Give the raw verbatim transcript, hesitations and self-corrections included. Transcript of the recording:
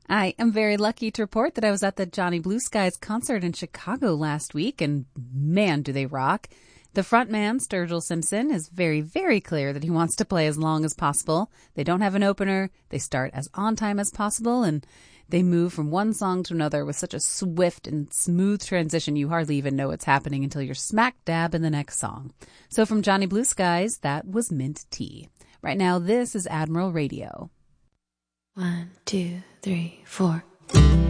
I am very lucky to report that I was at the Johnny Blue Skies concert in Chicago last week, and man, do they rock. The frontman, Sturgill Simpson, is very, very clear that he wants to play as long as possible. They don't have an opener. They start as on time as possible, and they move from one song to another with such a swift and smooth transition you hardly even know what's happening until you're smack dab in the next song. So from Johnny Blue Skies, that was Mint Tea. Right now, this is Admiral Radio. One, two, three, four.